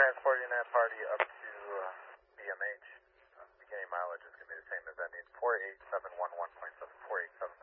transporting that party up to BMH. Beginning mileage is going to be the same as ending 48711.7, 487.